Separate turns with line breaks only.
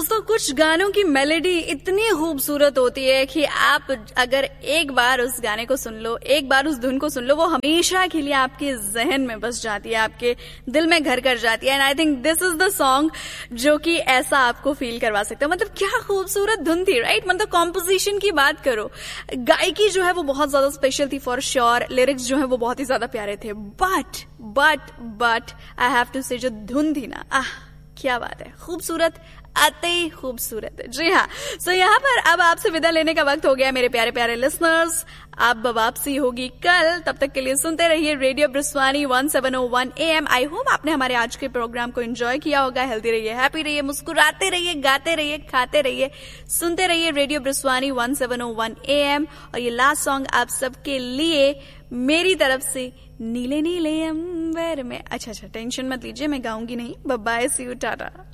दोस्तों, कुछ गानों की मेलोडी इतनी खूबसूरत होती है कि आप अगर एक बार उस गाने को सुन लो, एक बार उस धुन को सुन लो, वो हमेशा के लिए आपके जहन में बस जाती है, आपके दिल में घर कर जाती है। And I think this is the song जो कि ऐसा आपको फील करवा सकता है। मतलब क्या खूबसूरत धुन थी, राइट? मतलब कॉम्पोजिशन की बात करो, गायकी जो है वो बहुत ज्यादा स्पेशल थी फॉर श्योर, लिरिक्स जो है वो बहुत ही ज्यादा प्यारे थे। बट आई हैव टू से, जो धुन थी ना, क्या बात है, खूबसूरत, अति खूबसूरत है। जी हाँ, सो यहाँ पर अब आपसे विदा लेने का वक्त हो गया मेरे प्यारे प्यारे लिसनर्स। अब वापसी होगी कल, तब तक के लिए सुनते रहिए रेडियो ब्रिस्वानी 1701 AM। आई होप आपने हमारे आज के प्रोग्राम को एंजॉय किया होगा। हेल्दी रहिए, हैप्पी रहिए, मुस्कुराते रहिए, गाते रहिए, खाते रहिए, सुनते रहिए रेडियो ब्रिस्वानी 1701 AM। और ये लास्ट सॉन्ग आप सबके लिए मेरी तरफ से, नीले नीले अंबर में। अच्छा, टेंशन मत लीजिए, मैं गाऊंगी नहीं। Bye bye, C you, Tata.